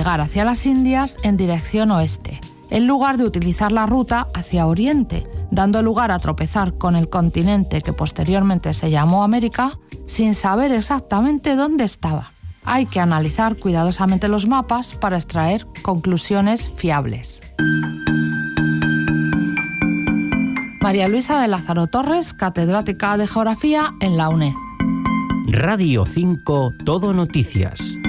navegar hacia las Indias en dirección oeste, en lugar de utilizar la ruta hacia oriente, dando lugar a tropezar con el continente que posteriormente se llamó América, sin saber exactamente dónde estaba. Hay que analizar cuidadosamente los mapas para extraer conclusiones fiables. María Luisa de Lázaro Torres, catedrática de Geografía en la UNED. Radio 5 Todo Noticias.